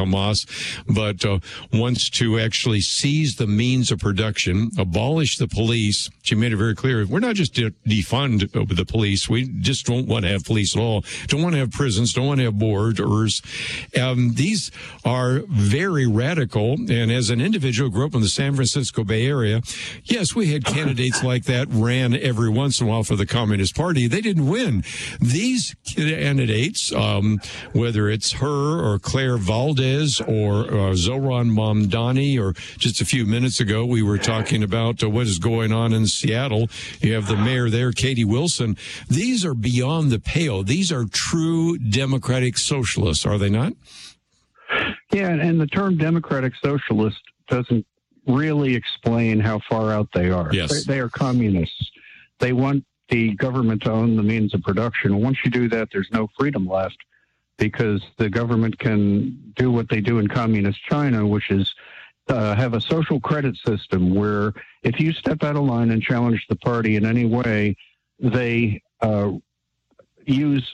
Hamas, but wants to actually seize the means of production, abolish the police. She made it very clear, we're not just defund the police. We just don't want to have police at all. Don't want to have prisons. Don't want to have borders. These are very radical. And as an individual who grew up in the San Francisco Bay Area, yes, we had candidates like that ran every once in a while for the Communist Party. They didn't win. These candidates, whether it's her or Claire Valdez or Zoran Mamdani, or just a few minutes ago, we were talking about what is going on in Seattle. You have the mayor there, Katie Wilson. These are beyond the pale. These are true democratic socialists, are they not? Yeah, and the term democratic socialist doesn't really explain how far out they are. Yes. They are communists. They want the government to own the means of production. Once you do that, there's no freedom left, because the government can do what they do in communist China, which is have a social credit system where if you step out of line and challenge the party in any way, they use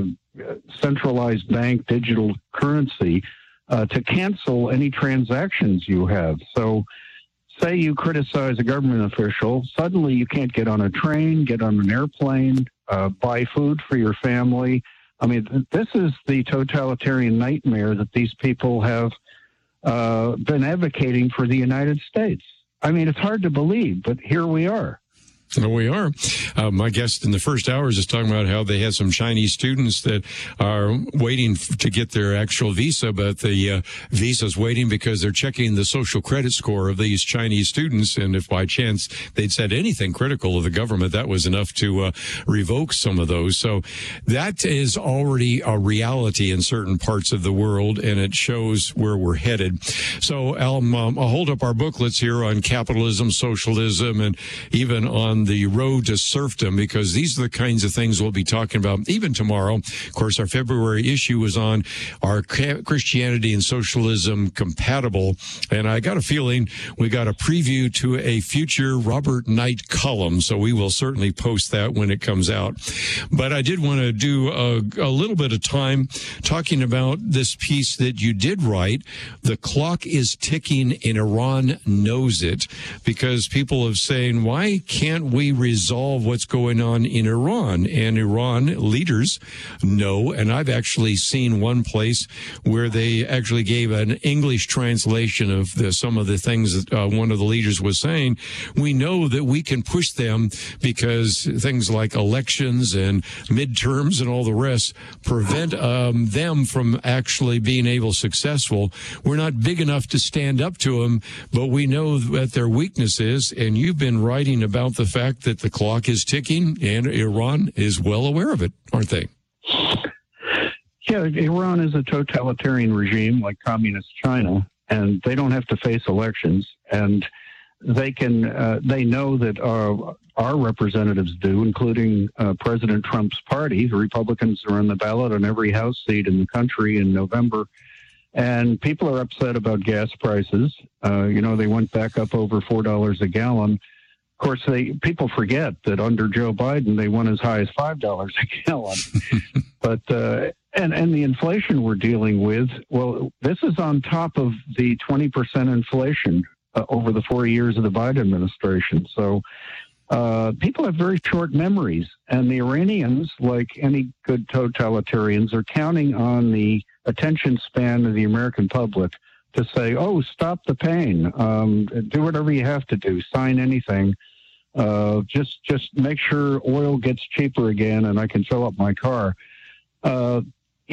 centralized bank digital currency to cancel any transactions you have. So say you criticize a government official, suddenly you can't get on a train, get on an airplane, buy food for your family. I mean, this is the totalitarian nightmare that these people have been advocating for the United States. I mean, it's hard to believe, but here we are. We are. My guest in the first hours is talking about how they have some Chinese students that are waiting to get their actual visa, but the visa's waiting because they're checking the social credit score of these Chinese students. And if by chance they'd said anything critical of the government, that was enough to revoke some of those. So that is already a reality in certain parts of the world, and it shows where we're headed. So I'll hold up our booklets here on capitalism, socialism, and even on the road to serfdom, because these are the kinds of things we'll be talking about even tomorrow. Of course, our February issue was on, are Christianity and socialism compatible? And I got a feeling we got a preview to a future Robert Knight column, so we will certainly post that when it comes out. But I did want to do a little bit of time talking about this piece that you did write. The clock is ticking and Iran knows it, because people have saying, why can't we resolve what's going on in Iran? And Iran leaders know, and I've actually seen one place where they actually gave an English translation of some of the things that one of the leaders was saying. We know that we can push them because things like elections and midterms and all the rest prevent them from actually being able successful. We're not big enough to stand up to them, but we know what their weakness is, and you've been writing about the fact that the clock is ticking, and Iran is well aware of it, aren't they? Yeah, Iran is a totalitarian regime like communist China, and they don't have to face elections, and they can. They know that our representatives do, including President Trump's party. The Republicans are on the ballot on every House seat in the country in November, and people are upset about gas prices. They went back up over $4 a gallon. Of course, people forget that under Joe Biden, they went as high as $5 a gallon. But and the inflation we're dealing with, well, this is on top of the 20% inflation over the 4 years of the Biden administration. So people have very short memories, and the Iranians, like any good totalitarians, are counting on the attention span of the American public to say, oh, stop the pain, do whatever you have to do, sign anything. Just make sure oil gets cheaper again and I can fill up my car. I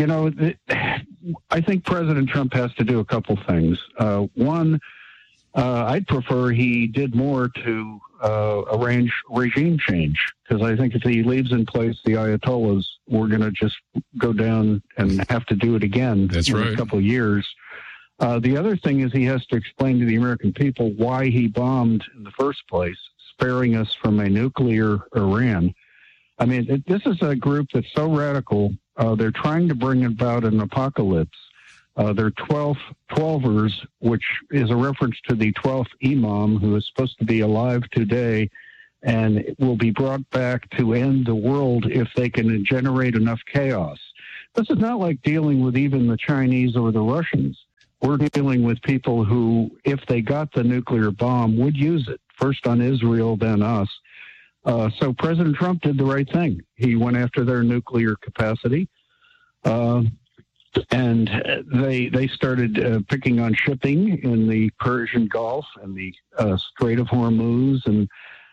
think President Trump has to do a couple things. One, I'd prefer he did more to arrange regime change, because I think if he leaves in place the Ayatollahs, we're going to just go down and have to do it again. That's right. In a couple of years. The other thing is he has to explain to the American people why he bombed in the first place, sparing us from a nuclear Iran. I mean, this is a group that's so radical. They're trying to bring about an apocalypse. They're 12ers, which is a reference to the 12th Imam, who is supposed to be alive today and will be brought back to end the world if they can generate enough chaos. This is not like dealing with even the Chinese or the Russians. we're dealing with people who, if they got the nuclear bomb, would use it, first on Israel, then us. So President Trump did the right thing. He went after their nuclear capacity, and they started picking on shipping in the Persian Gulf and the Strait of Hormuz, and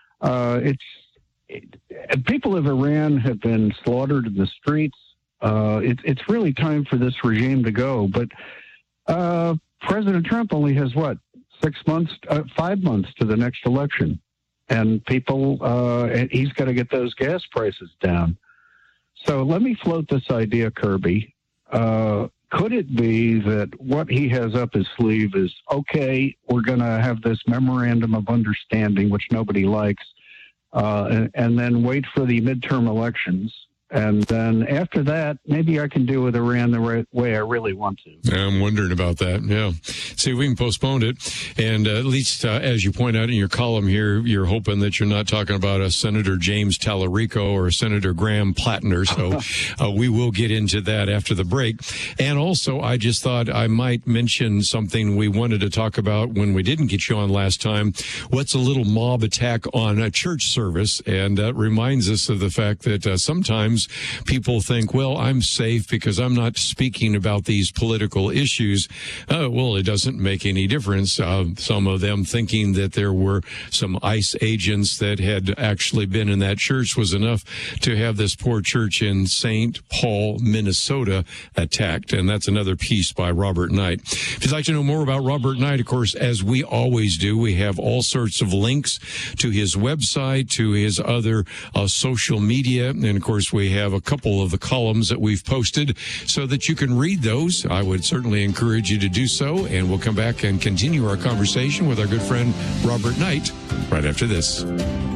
people of Iran have been slaughtered in the streets. It's really time for this regime to go, but President Trump only has 5 months to the next election, and people, he's got to get those gas prices down. So let me float this idea, Kirby. Could it be that what he has up his sleeve is, okay, we're going to have this memorandum of understanding, which nobody likes, and then wait for the midterm elections. And then after that, maybe I can do with Iran the right way I really want to. I'm wondering about that. Yeah. See if we can postpone it. And at least, as you point out in your column here, you're hoping that you're not talking about a Senator James Tallarico or a Senator Graham Plattner. So we will get into that after the break. And also, I just thought I might mention something we wanted to talk about when we didn't get you on last time. What's a little mob attack on a church service? And that reminds us of the fact that sometimes people think, well, I'm safe because I'm not speaking about these political issues. Well, it doesn't make any difference. Some of them thinking that there were some ICE agents that had actually been in that church was enough to have this poor church in St. Paul, Minnesota attacked. And that's another piece by Robert Knight. If you'd like to know more about Robert Knight, of course, as we always do, we have all sorts of links to his website, to his other social media. And of course, we have a couple of the columns that we've posted so that you can read those. I would certainly encourage you to do so, and we'll come back and continue our conversation with our good friend Robert Knight right after this.